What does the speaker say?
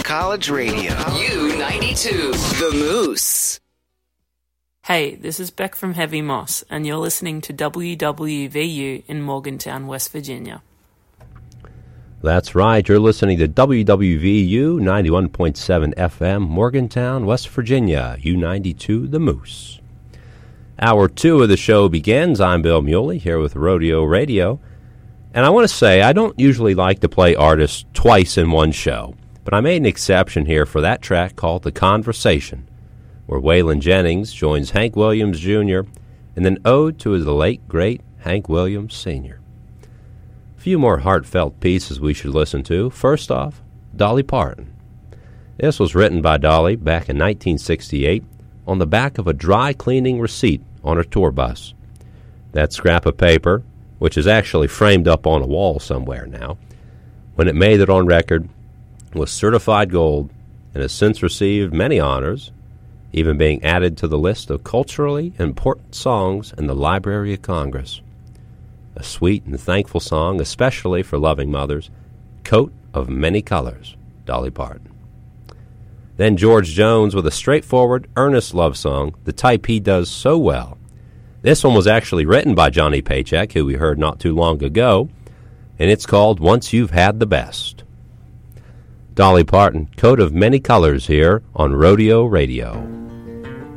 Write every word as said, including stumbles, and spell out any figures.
College Radio. U ninety-two, The Moose. Hey, this is Beck from Heavy Moss, and you're listening to W W V U in Morgantown, West Virginia. That's right, you're listening to W W V U ninety-one point seven F M, Morgantown, West Virginia, U ninety-two, The Moose. Hour two of the show begins. I'm Bill Muley here with Rodeo Radio. And I want to say, I don't usually like to play artists twice in one show, but I made an exception here for that track called The Conversation, where Waylon Jennings joins Hank Williams Junior in an ode to the late, great Hank Williams Senior A few more heartfelt pieces we should listen to. First off, Dolly Parton. This was written by Dolly back in nineteen sixty-eight on the back of a dry cleaning receipt on her tour bus. That scrap of paper, which is actually framed up on a wall somewhere now, when it made it on record, was certified gold and has since received many honors, even being added to the list of culturally important songs in the Library of Congress. A sweet and thankful song, especially for loving mothers, Coat of Many Colors, Dolly Parton. Then George Jones with a straightforward, earnest love song, the type he does so well. This one was actually written by Johnny Paycheck, who we heard not too long ago, and it's called Once You've Had the Best. Dolly Parton, Coat of Many Colors here on Rodeo Radio.